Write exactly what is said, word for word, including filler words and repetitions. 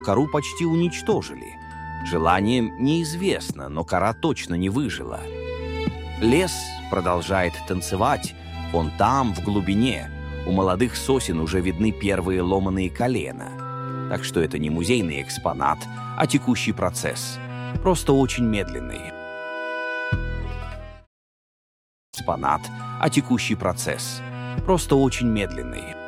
Кору почти уничтожили. Желание неизвестно, но кора точно не выжила. Лес продолжает танцевать. Вон там, в глубине, у молодых сосен уже видны первые ломаные колена. Так что это не музейный экспонат, а текущий процесс. Просто очень медленный. Экспонат, а текущий процесс. Просто очень медленный.